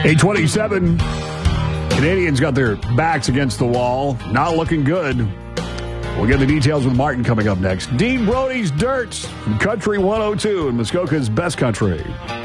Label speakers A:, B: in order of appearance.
A: 8:27. Canadians got their backs against the wall. Not looking good. We'll get the details with Martin coming up next. Dean Brody's Dirt from Country 102 in Muskoka's Best Country.